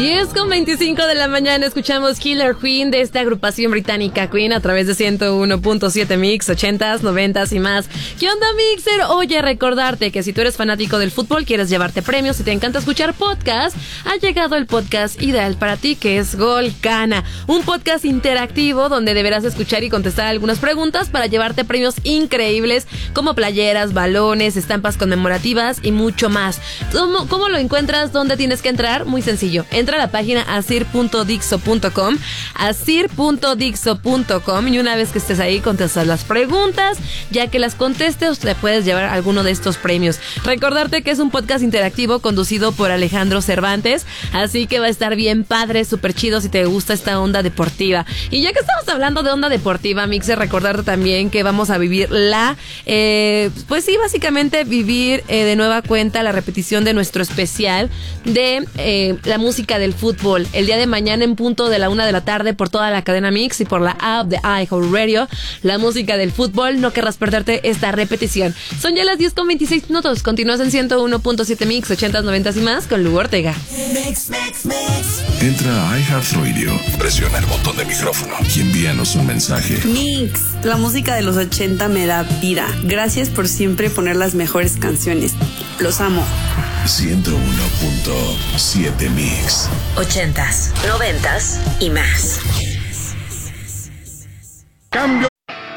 10:25 de la mañana escuchamos Killer Queen de esta agrupación británica Queen a través de 101.7 Mix, 80s, 90s y más. ¿Qué onda, Mixer? Oye, recordarte que si tú eres fanático del fútbol, quieres llevarte premios y te encanta escuchar podcast, ha llegado el podcast ideal para ti, que es Gol Cana, un podcast interactivo donde deberás escuchar y contestar algunas preguntas para llevarte premios increíbles como playeras, balones, estampas conmemorativas y mucho más. ¿Cómo lo encuentras? ¿Dónde tienes que entrar? Muy sencillo. Entra a la página asir.dixo.com y una vez que estés ahí contestas las preguntas, ya que las contestes te puedes llevar alguno de estos premios. Recordarte que es un podcast interactivo conducido por Alejandro Cervantes, así que va a estar bien padre, súper chido si te gusta esta onda deportiva. Y ya que estamos hablando de onda deportiva, Mixer, recordarte también que vamos a vivir pues sí, básicamente vivir de nueva cuenta la repetición de nuestro especial de la música del fútbol. El día de mañana en punto de la 1 de la tarde por toda la cadena Mix y por la app de iHeartRadio, la música del fútbol. No querrás perderte esta repetición. Son ya las 10:26. Continúas en 101.7 Mix, 80s, 90s y más con Lugo Ortega. Mix. Entra a iHeartRadio, presiona el botón de micrófono y envíanos un mensaje. Mix, la música de los 80 me da vida. Gracias por siempre poner las mejores canciones. Los amo. 101.7 Mix. 80s, 90s y más. Cambio